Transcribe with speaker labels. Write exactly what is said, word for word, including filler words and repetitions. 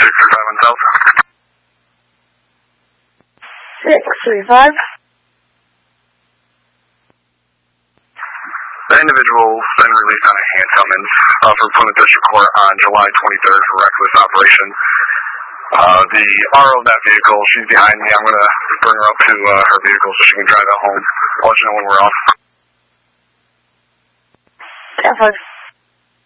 Speaker 1: six three five on South.
Speaker 2: six three five.
Speaker 1: The individual's been released on a hand summons uh, from Plymouth District Court on July twenty-third for reckless operation. Uh, the R O of that vehicle, she's behind me. I'm going to bring her up to uh, her vehicle so she can drive it home. I'll let you know when we're off.
Speaker 2: ten five.